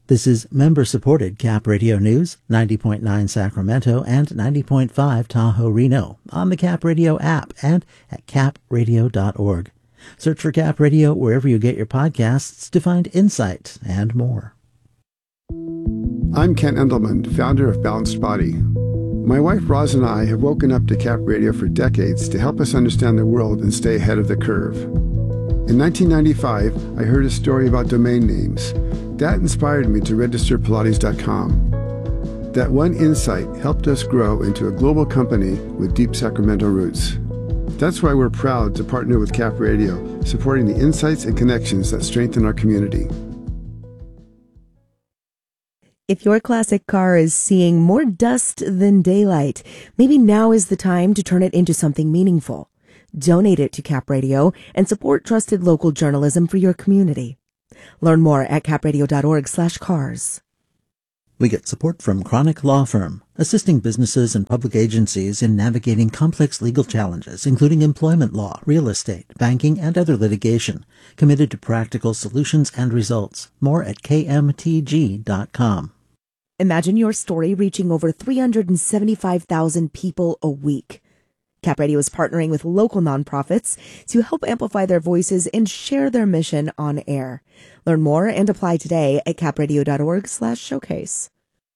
This is member-supported Cap Radio News, 90.9 Sacramento and 90.5 Tahoe Reno, on the Cap Radio app and at capradio.org. Search for Cap Radio wherever you get your podcasts to find insight and more. I'm Ken Endelman, founder of Balanced Body. My wife Roz and I have woken up to Cap Radio for decades to help us understand the world and stay ahead of the curve. In 1995, I heard a story about domain names. That inspired me to register Pilates.com. That one insight helped us grow into a global company with deep Sacramento roots. That's why we're proud to partner with Cap Radio, supporting the insights and connections that strengthen our community. If your classic car is seeing more dust than daylight, maybe now is the time to turn it into something meaningful. Donate it to Cap Radio and support trusted local journalism for your community. Learn more at capradio.org/cars. We get support from Chronic Law Firm, assisting businesses and public agencies in navigating complex legal challenges, including employment law, real estate, banking, and other litigation. Committed to practical solutions and results. More at kmtg.com. Imagine your story reaching over 375,000 people a week. Cap Radio is partnering with local nonprofits to help amplify their voices and share their mission on air. Learn more and apply today at capradio.org/showcase.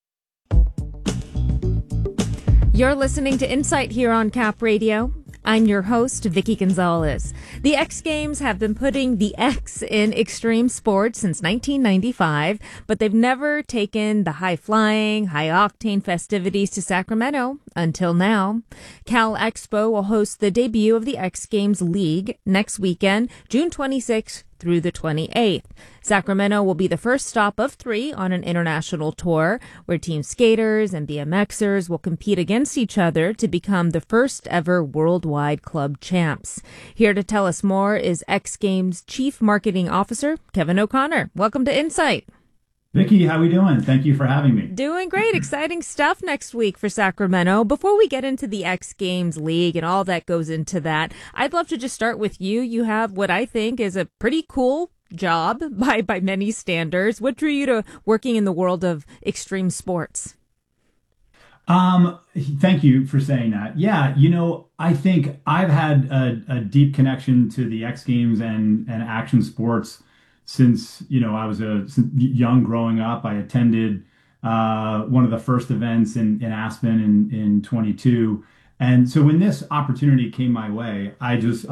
You're listening to Insight here on Cap Radio. I'm your host, Vicky Gonzalez. The X Games have been putting the X in extreme sports since 1995, but they've never taken the high-flying, high-octane festivities to Sacramento until now. Cal Expo will host the debut of the X Games League next weekend, June 26th through the 28th. Sacramento will be the first stop of 3 on an international tour where team skaters and BMXers will compete against each other to become the first ever worldwide club champs. Here to tell us more is X Games Chief Marketing Officer Kevin O'Connor. Welcome to Insight. Vicky, how are we doing? Thank you for having me. Doing great. Exciting stuff next week for Sacramento. Before we get into the X Games League and all that goes into that, I'd love to just start with you. You have what I think is a pretty cool job by many standards. What drew you to working in the world of extreme sports? Thank you for saying that. Yeah, I think I've had a deep connection to the X Games and action sports since, I was young growing up. I attended one of the first events in Aspen in 22. And so when this opportunity came my way, I was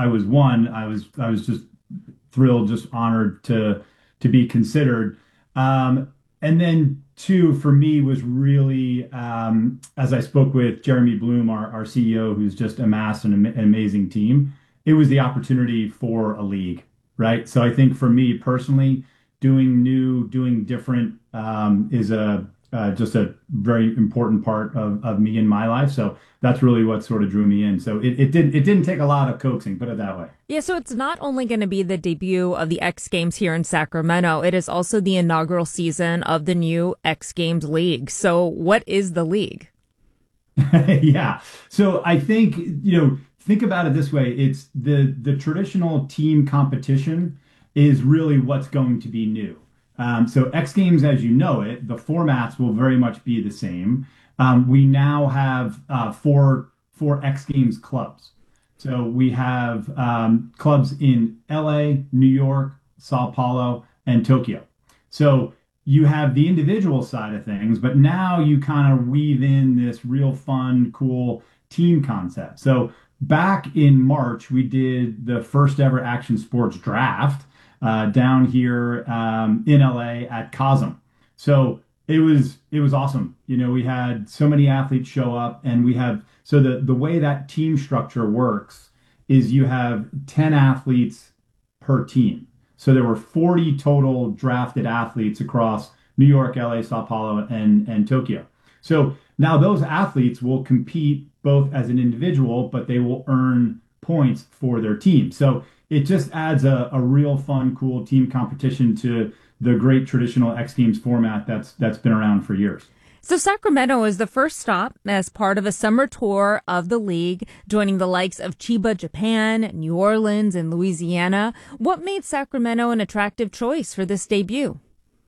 just thrilled, just honored to be considered. And then two, for me, was really, as I spoke with Jeremy Bloom, our CEO, who's just amassed an amazing team, it was the opportunity for a league. Right. So I think for me personally, doing different is just a very important part of me in my life. So that's really what sort of drew me in. So it didn't take a lot of coaxing, put it that way. Yeah. So it's not only going to be the debut of the X Games here in Sacramento. It is also the inaugural season of the new X Games League. So what is the league? Yeah. So I think, think about it this way. It's the traditional team competition is really what's going to be new. So X Games, as you know it, the formats will very much be the same. We now have four X Games clubs. So we have clubs in LA, New York, Sao Paulo, and Tokyo. So you have the individual side of things, but now you kind of weave in this real fun, cool team concept. So back in March, we did the first ever action sports draft down here in LA at COSM. So it was awesome. We had so many athletes show up, and so the way that team structure works is you have 10 athletes per team. So there were 40 total drafted athletes across New York, LA, Sao Paulo, and Tokyo. So now those athletes will compete both as an individual, but they will earn points for their team. So it just adds a real fun, cool team competition to the great traditional X Games format that's been around for years. So Sacramento is the first stop as part of a summer tour of the league, joining the likes of Chiba, Japan, New Orleans, and Louisiana. What made Sacramento an attractive choice for this debut?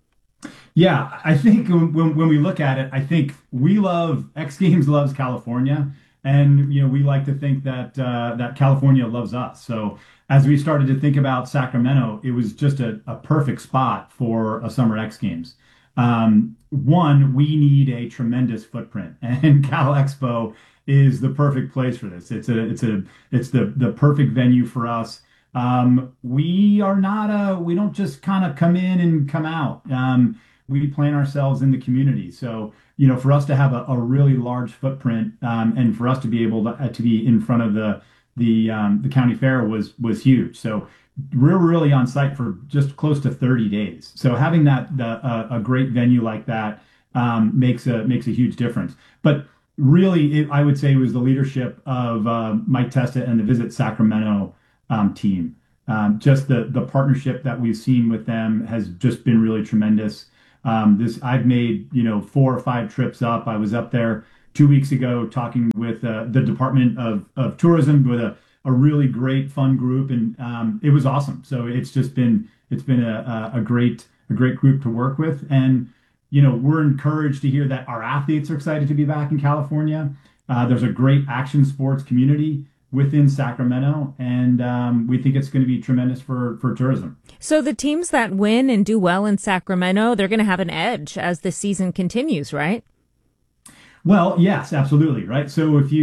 Yeah, I think when we look at it, I think we love X Games loves California, and we like to think that that California loves us. So as we started to think about Sacramento, it was just a perfect spot for a summer X Games. One, we need a tremendous footprint, and Cal Expo is the perfect place for this. It's the perfect venue for us. We are not we don't just kind of come in and come out. We plant ourselves in the community. So, for us to have a really large footprint, and for us to be able to be in front of the county fair was huge. So we're really on site for just close to 30 days. So having a great venue like that makes a huge difference. But really, I would say it was the leadership of Mike Testa and the Visit Sacramento team. Just the partnership that we've seen with them has just been really tremendous. I've made 4 or 5 trips up. I was up there 2 weeks ago talking with the Department of Tourism with a really great fun group, and it was awesome. So it's been a great group to work with, and we're encouraged to hear that our athletes are excited to be back in California. There's a great action sports community within Sacramento, and we think it's going to be tremendous for tourism. So the teams that win and do well in Sacramento, they're going to have an edge as the season continues, right? Well, yes, absolutely, right. So if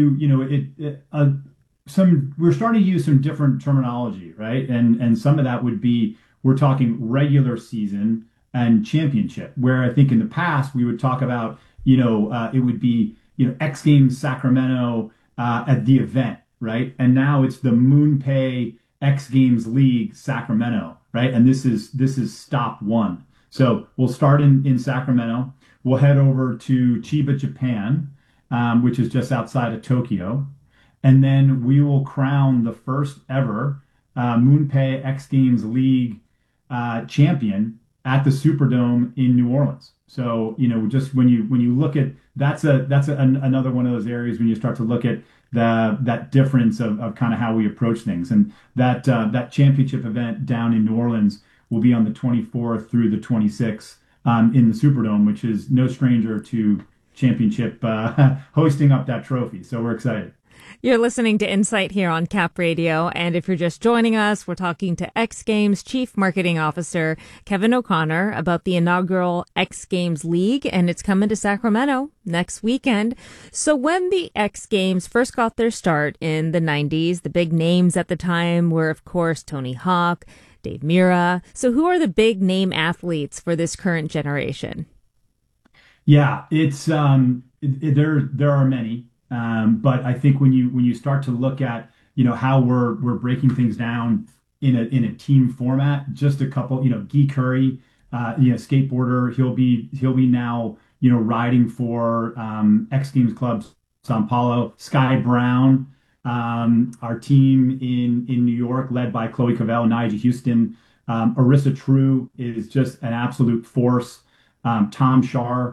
we're starting to use some different terminology, right? And some of that would be we're talking regular season and championship, where I think in the past we would talk about, it would be, X Games Sacramento at the event, right? And now it's the MoonPay X Games League Sacramento, right? And this is stop one. So we'll start in Sacramento. We'll head over to Chiba, Japan, which is just outside of Tokyo. And then we will crown the first ever MoonPay X Games League champion at the Superdome in New Orleans. So, just when you look at another one of those areas when you start to look at that difference of kind of how we approach things. And that championship event down in New Orleans will be on the 24th through the 26th in the Superdome, which is no stranger to championship hosting up that trophy. So we're excited. You're listening to Insight here on Cap Radio, and if you're just joining us, we're talking to X Games Chief Marketing Officer Kevin O'Connor about the inaugural X Games League, and it's coming to Sacramento next weekend. So when the X Games first got their start in the 90s, the big names at the time were, of course, Tony Hawk, Dave Mirra. So who are the big name athletes for this current generation? Yeah, it's there are many. But I think when you start to look at how we're breaking things down in a team format, just a couple, Guy Curry, skateboarder, he'll be now riding for X Games Club Sao Paulo. Sky Brown, our team in New York, led by Chloe Cavell, Nyjah Houston, Arissa True is just an absolute force. Tom Shar.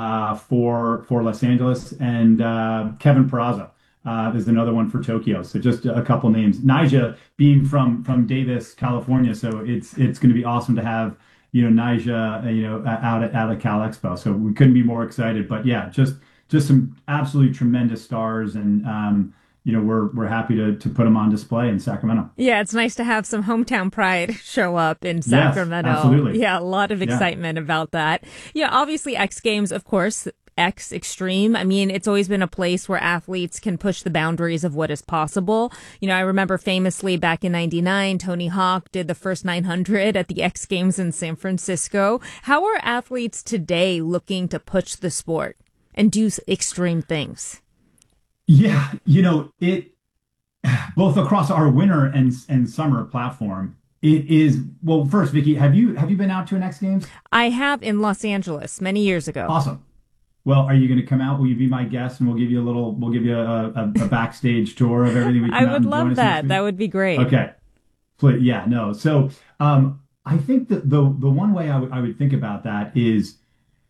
For Los Angeles, and Kevin Peraza is another one for Tokyo. So just a couple names. Nyjah being from Davis, California, so it's going to be awesome to have Nyjah out at Cal Expo. So we couldn't be more excited. But yeah, just some absolutely tremendous stars, and we're happy to put them on display in Sacramento. Yeah, it's nice to have some hometown pride show up in Sacramento. Yes, absolutely. Yeah, a lot of excitement about that. Yeah, obviously X Games, of course, X Extreme. I mean, it's always been a place where athletes can push the boundaries of what is possible. I remember famously back in '99, Tony Hawk did the first 900 at the X Games in San Francisco. How are athletes today looking to push the sport and do extreme things? Yeah, it both across our winter and summer platform. It is, well, first, Vicky, have you been out to an X Games? I have, in Los Angeles many years ago. Awesome. Well, are you going to come out? Will you be my guest, and we'll give you a backstage tour of everything we can. I would love that. That would be great. Okay. Yeah, no. So, I think that the one way I would think about that is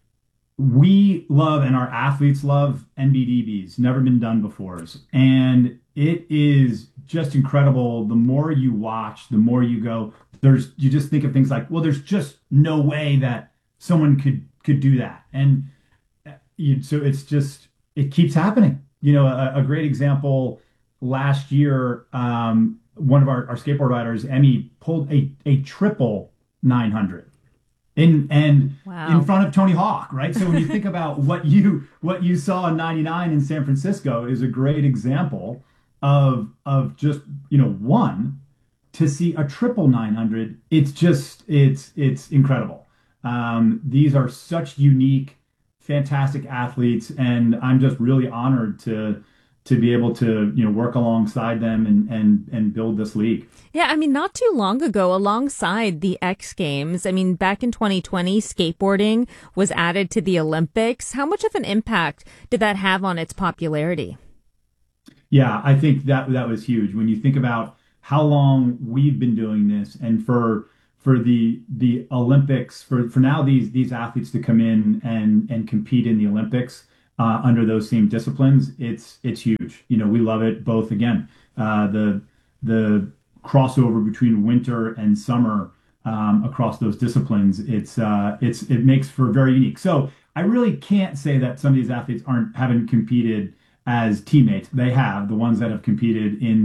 we love, and our athletes love, NBDBs, never been done before. And it is just incredible. The more you watch, the more you go, you just think of things like, well, there's just no way that someone could do that. And so it's just it keeps happening. A great example last year, one of our skateboard riders, Emmy, pulled a triple 900 in Wow. front of Tony Hawk, right? So when you think about what you saw in '99 in San Francisco is a great example of just one to see a triple 900. It's incredible. These are such unique, fantastic athletes, and I'm just really honored to be able to work alongside them and build this league. Yeah, I mean, not too long ago, alongside the X Games, I mean, back in 2020, skateboarding was added to the Olympics. How much of an impact did that have on its popularity? Yeah, I think that was huge when you think about how long we've been doing this, and for the Olympics, for now these athletes to come in and compete in the Olympics under those same disciplines, it's huge. We love it both. Again, the crossover between winter and summer across those disciplines, it makes for very unique. So I really can't say that some of these athletes haven't competed as teammates. They have, the ones that have competed in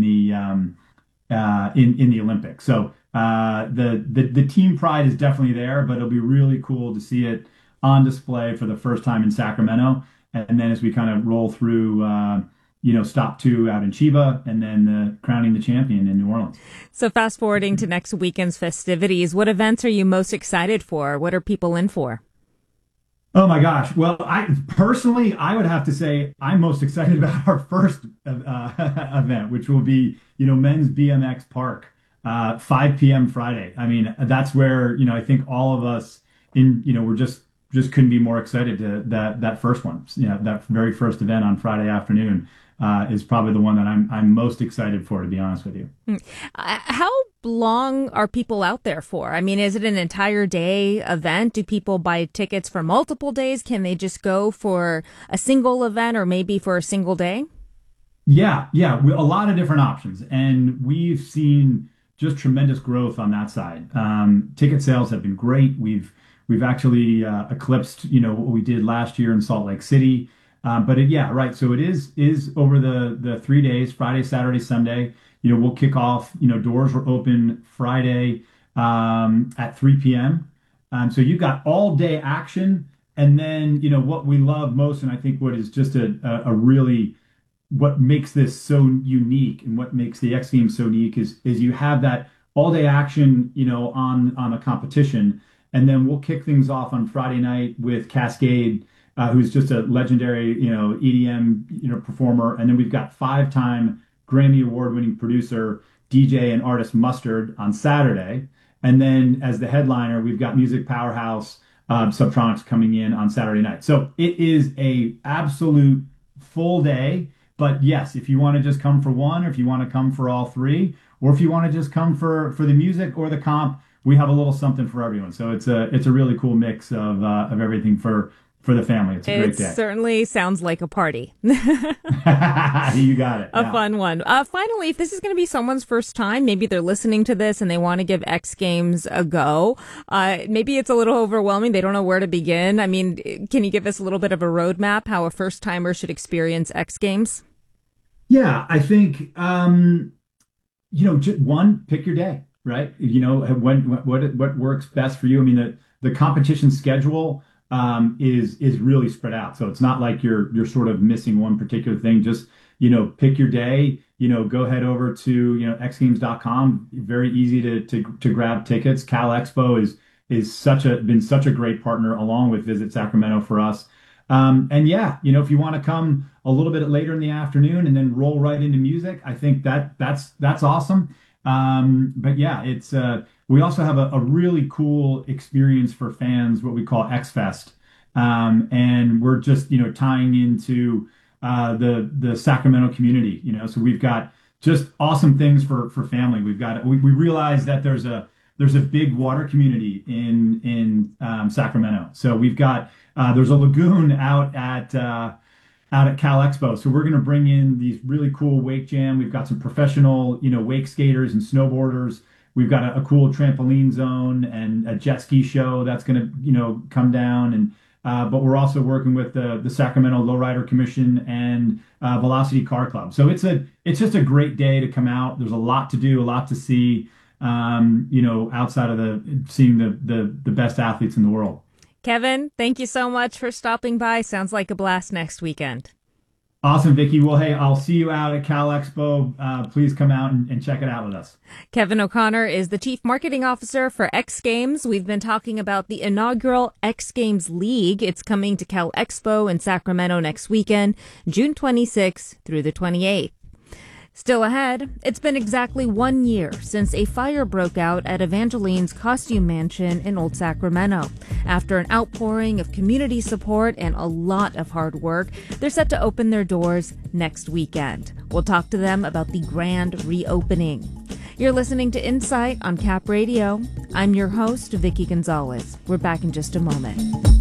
the Olympics. So the team pride is definitely there, but it'll be really cool to see it on display for the first time in Sacramento. And then as we kind of roll through, stop two out in Chiba, and then crowning the champion in New Orleans. So fast forwarding to next weekend's festivities, what events are you most excited for? What are people in for? Oh my gosh. Well, I would have to say I'm most excited about our first event, which will be, men's BMX park, 5 p.m. Friday. I mean, that's where, I think all of us we're just couldn't be more excited to that first one. That very first event on Friday afternoon is probably the one that I'm most excited for, to be honest with you. How long are people out there for? I mean, is it an entire day event? Do people buy tickets for multiple days? Can they just go for a single event or maybe for a single day? Yeah, yeah, a lot of different options, and we've seen just tremendous growth on that side. Ticket sales have been great. We've actually eclipsed, what we did last year in Salt Lake City. Yeah, right. So it is over the 3 days, Friday, Saturday, Sunday. We'll kick off. Doors were open Friday at 3 p.m. So you've got all day action, and then what we love most, and I think what is just a really what makes this so unique and what makes the X Games so unique is you have that all day action, on a competition, and then we'll kick things off on Friday night with Cascade, who's just a legendary, EDM, performer, and then we've got five-time Grammy award-winning producer, DJ, and artist Mustard on Saturday, and then as the headliner, we've got music powerhouse Subtronics coming in on Saturday night. So it is a absolute full day. But yes, if you want to just come for one, or if you want to come for all three, or if you want to just come for the music or the comp, we have a little something for everyone. So it's a really cool mix of everything for the family. It's a great day. It certainly sounds like a party. You got it. A fun one. Finally, if this is going to be someone's first time, maybe they're listening to this and they want to give X Games a go. Maybe it's a little overwhelming. They don't know where to begin. I mean, can you give us a little bit of a roadmap how a first timer should experience X Games? Yeah, I think one, pick your day, right? What works best for you. I mean, the competition schedule is really spread out, so it's not like you're sort of missing one particular thing. Just pick your day. Go head over to xgames.com. Very easy to grab tickets. Cal Expo is been such a great partner, along with Visit Sacramento for us. And yeah, if you want to come a little bit later in the afternoon and then roll right into music, I think that's awesome. But yeah, it's we also have a really cool experience for fans, what we call X Fest, and we're just tying into the Sacramento community. So we've got just awesome things for family. We realize that there's a big water community in Sacramento. So we've got there's a lagoon out at Cal Expo. So we're going to bring in these really cool wake jam. We've got some professional, wake skaters and snowboarders we've got a cool trampoline zone and a jet ski show that's going to, come down. And but we're also working with the Sacramento Lowrider Commission and Velocity Car Club. So it's just a great day to come out. There's a lot to do, a lot to see. Outside of seeing the best athletes in the world. Kevin, thank you so much for stopping by. Sounds like a blast next weekend. Awesome, Vicki. Well, hey, I'll see you out at Cal Expo. Please come out and check it out with us. Kevin O'Connor is the Chief Marketing Officer for X Games. We've been talking about the inaugural X Games League. It's coming to Cal Expo in Sacramento next weekend, June 26th through the 28th. Still ahead, it's been exactly 1 year since a fire broke out at Evangeline's Costume Mansion in Old Sacramento. After an outpouring of community support and a lot of hard work, they're set to open their doors next weekend. We'll talk to them about the grand reopening. You're listening to Insight on Cap Radio. I'm your host, Vicki Gonzalez. We're back in just a moment.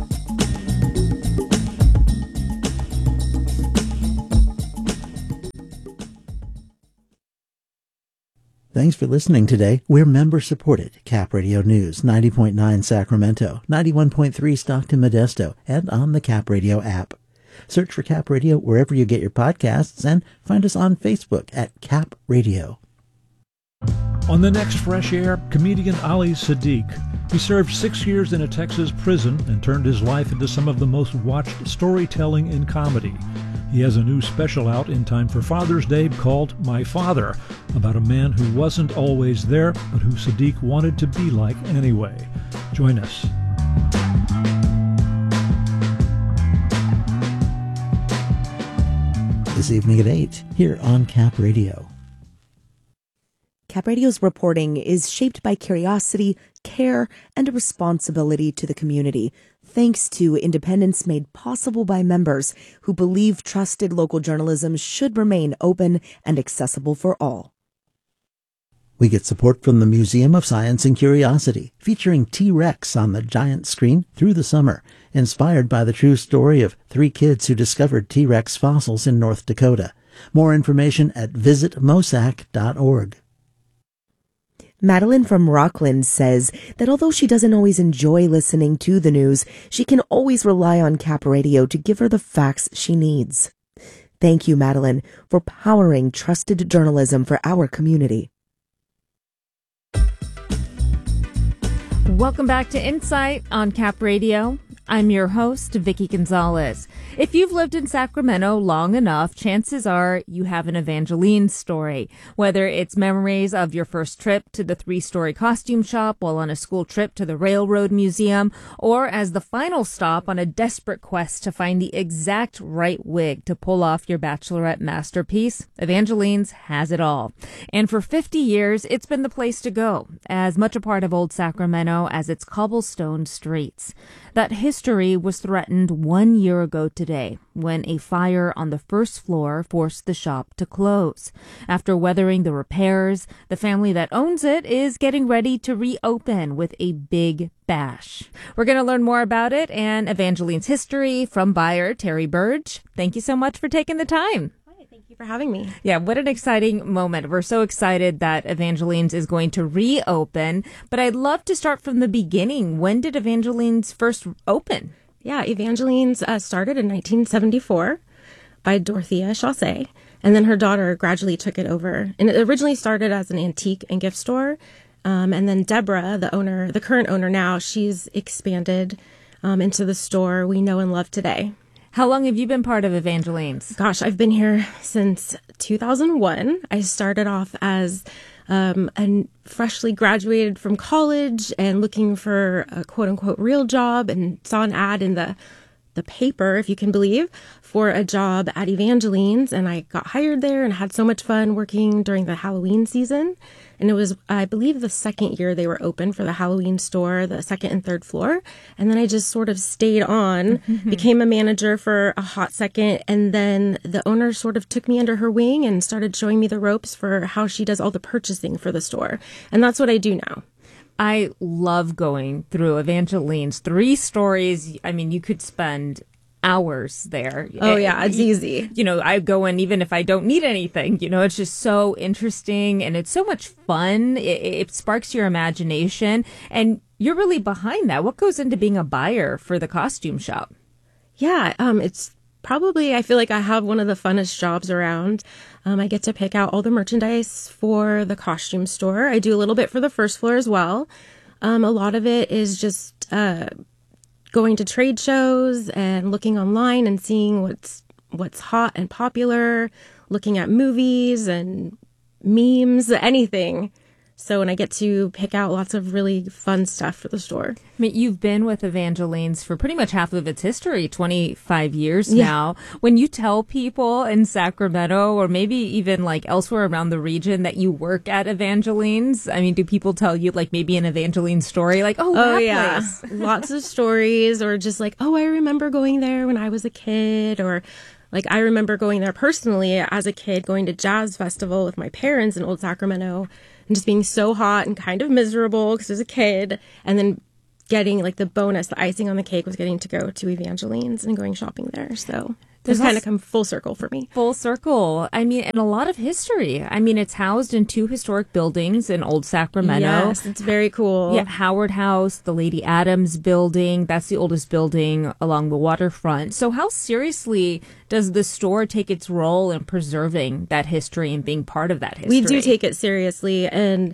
Thanks for listening today. We're member-supported Cap Radio News, 90.9 Sacramento, 91.3 Stockton Modesto, and on the Cap Radio app. Search for Cap Radio wherever you get your podcasts and find us on Facebook at Cap Radio. On the next Fresh Air, comedian Ali Siddiq. He served 6 years in a Texas prison and turned his life into some of the most watched storytelling in comedy. He has a new special out in time for Father's Day called My Father, about a man who wasn't always there, but who Siddiq wanted to be like anyway. Join us. This evening at 8, here on Cap Radio. Cap Radio's reporting is shaped by curiosity, care, and a responsibility to the community, thanks to independence made possible by members who believe trusted local journalism should remain open and accessible for all. We get support from the Museum of Science and Curiosity, featuring T-Rex on the giant screen through the summer, inspired by the true story of 3 kids who discovered T-Rex fossils in North Dakota. More information at visitmosac.org. Madeline from Rockland says that although she doesn't always enjoy listening to the news, she can always rely on Cap Radio to give her the facts she needs. Thank you, Madeline, for powering trusted journalism for our community. Welcome back to Insight on Cap Radio. I'm your host, Vicki Gonzalez. If you've lived in Sacramento long enough, chances are you have an Evangeline story. Whether it's memories of your first trip to the 3-story costume shop while on a school trip to the Railroad Museum, or as the final stop on a desperate quest to find the exact right wig to pull off your bachelorette masterpiece, Evangeline's has it all. And for 50 years, it's been the place to go, as much a part of Old Sacramento as its cobblestone streets. That history was threatened 1 year ago today when a fire on the first floor forced the shop to close. After weathering the repairs, the family that owns it is getting ready to reopen with a big bash. We're going to learn more about it and Evangeline's history from buyer Terry Burge. Thank you so much for taking the time. Thank you for having me. Yeah, what an exciting moment. We're so excited that Evangeline's is going to reopen, but I'd love to start from the beginning. When did Evangeline's first open? Yeah, Evangeline's started in 1974 by Dorothea Chaussee, and then her daughter gradually took it over. And it originally started as an antique and gift store, and then Deborah, the current owner now, she's expanded into the store we know and love today. How long have you been part of Evangeline's? Gosh, I've been here since 2001. I started off as a freshly graduated from college and looking for a quote-unquote real job, and saw an ad in the paper, if you can believe, for a job at Evangeline's, and I got hired there and had so much fun working during the Halloween season. And it was, I believe, the second year they were open for the Halloween store, the second and third floor. And then I just sort of stayed on, became a manager for a hot second. And then the owner sort of took me under her wing and started showing me the ropes for how she does all the purchasing for the store. And that's what I do now. I love going through Evangeline's 3 stories. I mean, you could spend hours there. Oh, yeah, it's easy. You know, I go in even if I don't need anything. You know, it's just so interesting and it's so much fun. It sparks your imagination. And you're really behind that. What goes into being a buyer for the costume shop? Yeah, it's probably, I feel like I have one of the funnest jobs around. I get to pick out all the merchandise for the costume store. I do a little bit for the first floor as well. A lot of it is just going to trade shows and looking online and seeing what's hot and popular, looking at movies and memes, anything. So, and I get to pick out lots of really fun stuff for the store. I mean, you've been with Evangeline's for pretty much half of its history, 25 years now. When you tell people in Sacramento or maybe even like elsewhere around the region that you work at Evangeline's, I mean, do people tell you like maybe an Evangeline story? Like, oh that yeah. place. Lots of stories, or just like, oh, I remember going there when I was a kid, or like I remember going there personally as a kid, going to Jazz Festival with my parents in Old Sacramento. And just being so hot and kind of miserable because I was a kid, and then getting like the bonus, the icing on the cake was getting to go to Evangeline's and going shopping there. So it's kind of come full circle for me. Full circle. I mean, and a lot of history. I mean, it's housed in 2 historic buildings in Old Sacramento. Yes, it's very cool. Yeah, Howard House, the Lady Adams building. That's the oldest building along the waterfront. So how seriously does the store take its role in preserving that history and being part of that history? We do take it seriously. And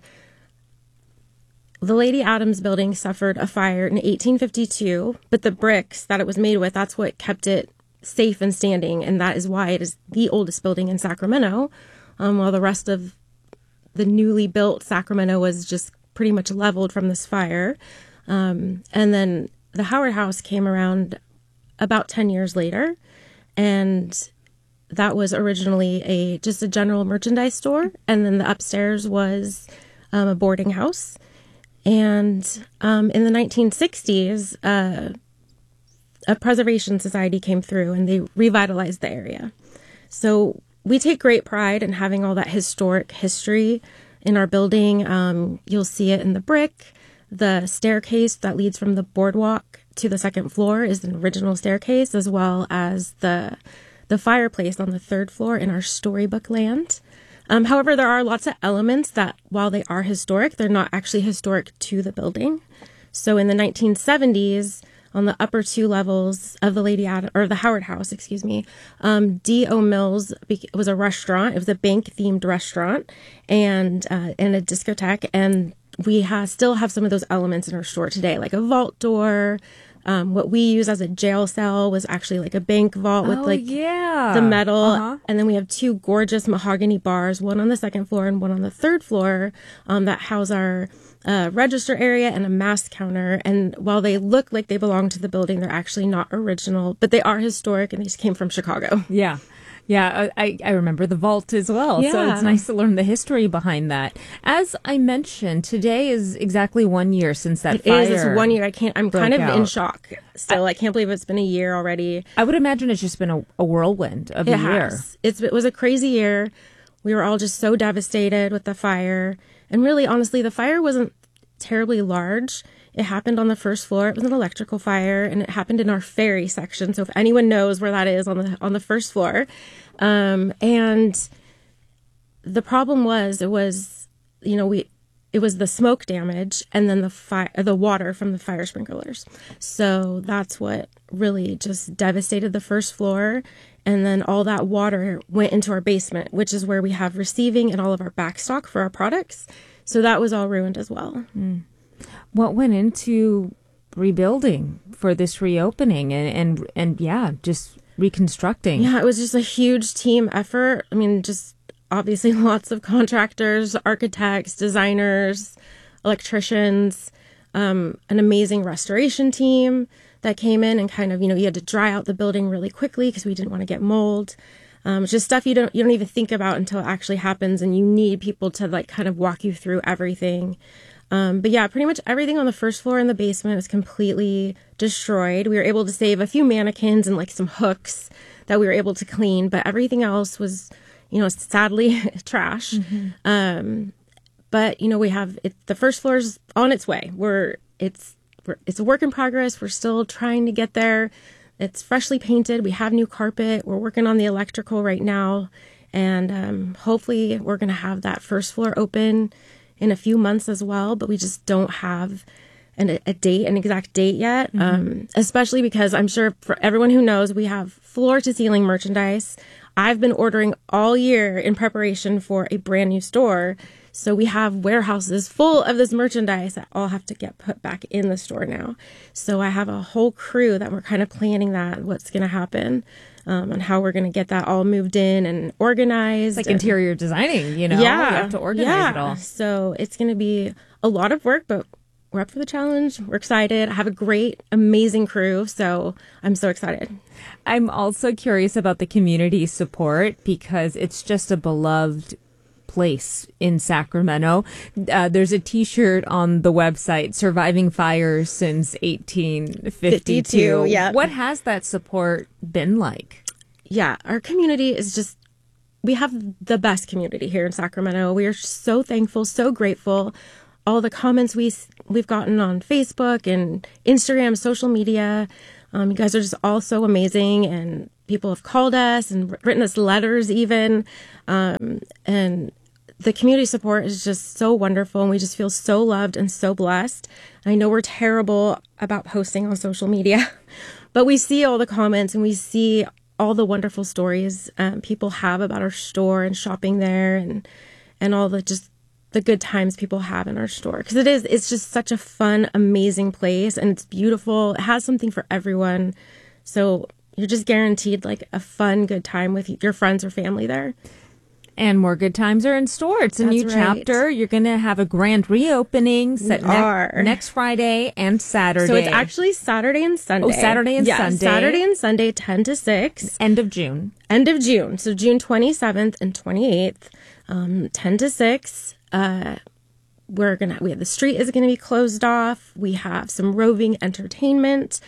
the Lady Adams building suffered a fire in 1852, but the bricks that it was made with, that's what kept it safe and standing, and that is why it is the oldest building in Sacramento, while the rest of the newly built Sacramento was just pretty much leveled from this fire. And then the Howard House came around about 10 years later, and that was originally just a general merchandise store, and then the upstairs was a boarding house. And in the 1960s, a preservation society came through and they revitalized the area. So we take great pride in having all that historic history in our building. You'll see it in the brick. The staircase that leads from the boardwalk to the second floor is an original staircase, as well as the fireplace on the 3rd floor in our storybook land. However, there are lots of elements that, while they are historic, they're not actually historic to the building. So in the 1970s, on the upper 2 levels of the Howard House, D.O. Mills was a restaurant. It was a bank-themed restaurant and a discotheque. And we still have some of those elements in our store today, like a vault door. What we use as a jail cell was actually like a bank vault with the metal. Uh-huh. And then we have 2 gorgeous mahogany bars, one on the 2nd floor and one on the 3rd floor, that house our register area and a mask counter. And while they look like they belong to the building, they're actually not original, but they are historic and they just came from Chicago. Yeah. Yeah, I remember the vault as well. Yeah. So it's nice to learn the history behind that. As I mentioned, today is exactly 1 year since that fire. It is. It's 1 year. I'm kind of in shock still. I can't believe it's been a year already. I would imagine it's just been a whirlwind of a year. It was a crazy year. We were all just so devastated with the fire. And really, honestly, the fire wasn't terribly large. It happened on the 1st floor. It was an electrical fire, and it happened in our ferry section. So if anyone knows where that is on the 1st floor, and the problem was it was the smoke damage and then the water from the fire sprinklers. So that's what really just devastated the 1st floor. And then all that water went into our basement, which is where we have receiving and all of our backstock for our products. So that was all ruined as well. Mm. What went into rebuilding for this reopening and just reconstructing? Yeah, it was just a huge team effort. I mean, just obviously lots of contractors, architects, designers, electricians, an amazing restoration team that came in and kind of, you had to dry out the building really quickly because we didn't want to get mold. It's just stuff you don't even think about until it actually happens, and you need people to kind of walk you through everything. But yeah, pretty much everything on the 1st floor and the basement was completely destroyed. We were able to save a few mannequins and some hooks that we were able to clean, but everything else was, sadly trash. Mm-hmm. But we have the 1st floor's on its way. It's a work in progress. We're still trying to get there. It's freshly painted. We have new carpet. We're working on the electrical right now. And hopefully we're going to have that first floor open in a few months as well. But we just don't have an exact date yet, especially because I'm sure for everyone who knows, we have floor to ceiling merchandise. I've been ordering all year in preparation for a brand new store. So we have warehouses full of this merchandise that all have to get put back in the store now. So I have a whole crew that we're kind of planning what's going to happen, and how we're going to get that all moved in and organized. It's like interior designing, you know? Yeah. You have to organize it all. So it's going to be a lot of work, but we're up for the challenge. We're excited. I have a great, amazing crew. So I'm so excited. I'm also curious about the community support because it's just a beloved place in Sacramento. There's a T-shirt on the website, Surviving Fires Since 1852. Yeah. What has that support been like? Yeah, our community is just, we have the best community here in Sacramento. We are so thankful, so grateful. All the comments we've gotten on Facebook and Instagram, social media. You guys are just all so amazing, and people have called us and written us letters even. And the community support is just so wonderful, and we just feel so loved and so blessed. I know we're terrible about posting on social media, but we see all the comments and we see all the wonderful stories people have about our store and shopping there, and all the good times people have in our store. Because it's just such a fun, amazing place, and it's beautiful. It has something for everyone. So you're just guaranteed like a fun, good time with your friends or family there. And more good times are in store. It's a That's new right. chapter. You're going to have a grand reopening set next Friday and Saturday. So it's actually Saturday and Sunday. Oh, Saturday and Sunday. Saturday and Sunday, 10 to 6. End of June. End of June. So June 27th and 28th, 10 to 6. The street is going to be closed off. We have some roving entertainment.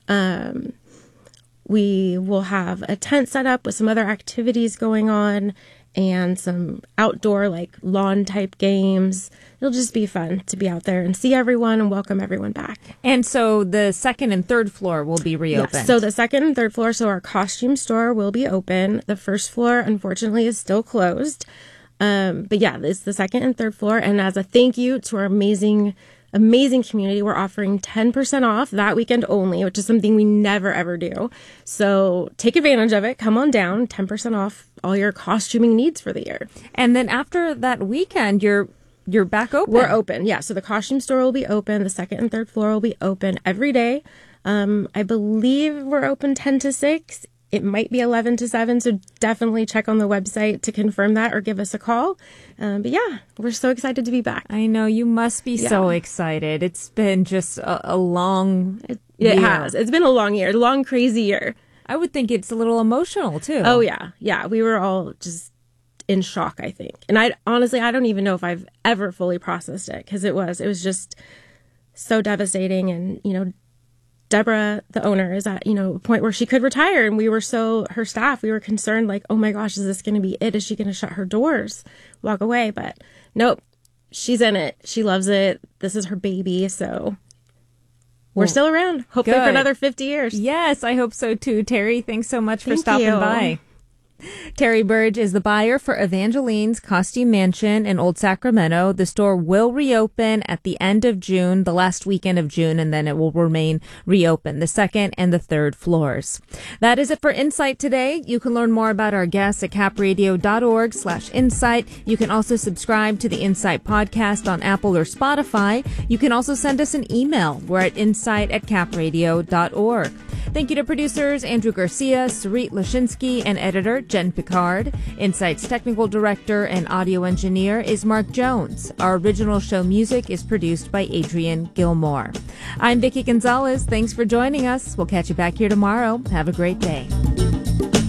We will have a tent set up with some other activities going on, and some outdoor like lawn type games. It'll just be fun to be out there and see everyone and welcome everyone back. And so the second and third floor will be reopened. Yes, so the second and third floor, so our costume store will be open. The first floor, unfortunately, is still closed. But yeah, it's the second and third floor. And as a thank you to our amazing community, we're offering 10% off that weekend only, which is something we never, ever do. So take advantage of it. Come on down. 10% off all your costuming needs for the year. And then after that weekend, you're back open. We're open. Yeah. So the costume store will be open. The second and third floor will be open every day. I believe we're open 10 to 6. It might be 11 to 7, so definitely check on the website to confirm that or give us a call. But yeah, we're so excited to be back. I know you must be so excited. It's been just a long year. It has. It's been a long year, a long, crazy year. I would think it's a little emotional, too. Oh, yeah. Yeah, we were all just in shock, I think. And I don't even know if I've ever fully processed it, because it was just so devastating. And, Deborah, the owner, is at, a point where she could retire. And her staff, we were concerned, like, oh my gosh, is this going to be it? Is she going to shut her doors, walk away? But nope, she's in it. She loves it. This is her baby. So we're still around, hopefully for another 50 years. Yes, I hope so too. Terry, thanks so much for stopping by. Terry Burge is the buyer for Evangeline's Costume Mansion in Old Sacramento. The store will reopen at the end of June, the last weekend of June, and then it will remain reopened, the second and the third floors. That is it for Insight today. You can learn more about our guests at capradio.org/insight. You can also subscribe to the Insight podcast on Apple or Spotify. You can also send us an email. We're at insight@capradio.org. Thank you to producers Andrew Garcia, Sarit Lashinsky, and editor Jen Picard. Insight's technical director and audio engineer is Mark Jones. Our original show music is produced by Adrian Gilmore. I'm Vicki Gonzalez. Thanks for joining us. We'll catch you back here tomorrow. Have a great day.